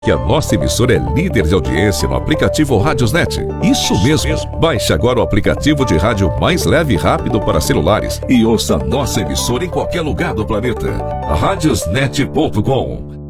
Que a nossa emissora é líder de audiência no aplicativo Radiosnet. Isso mesmo. Baixe agora o aplicativo de rádio mais leve e rápido para celulares e ouça nossa emissora em qualquer lugar do planeta. Radiosnet.com